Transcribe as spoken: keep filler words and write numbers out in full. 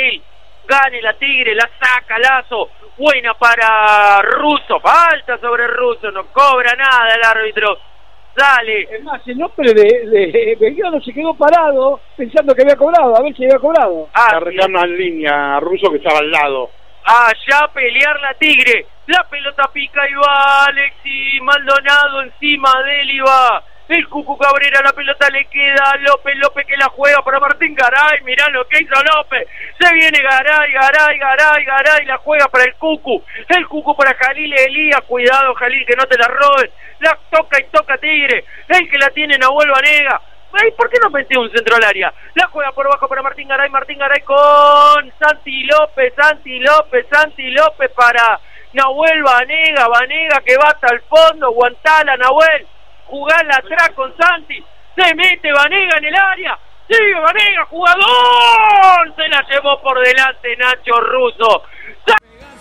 Jalil. Gane la Tigre, la saca Lazo. Buena para Russo. Falta sobre Russo. No cobra nada el árbitro. Sale. Es más, el hombre de, de Belgrano se quedó parado pensando que había cobrado. A ver si había cobrado. Ah, arreglaron en línea a Russo que estaba al lado. Allá a pelear la Tigre. La pelota pica y va Alexis Maldonado encima de él y va. El Cucu Cabrera, la pelota le queda a López, López que la juega para Martín Garay, mirá lo que hizo López, se viene Garay, Garay, Garay, Garay, la juega para el Cucu, el Cucu para Jalil Elías, cuidado Jalil que no te la roben, la toca y toca Tigre, el que la tiene Nahuel Vanega. Ay, ¿por qué no metió un centro al área? La juega por abajo para Martín Garay, Martín Garay con Santi López, Santi López, Santi López para Nahuel Vanega, Vanega que va hasta el fondo, aguantala Nahuel. Jugala atrás con Santi, se mete Vanega en el área, sigue Vanega, jugador, se la llevó por delante Nacho Russo.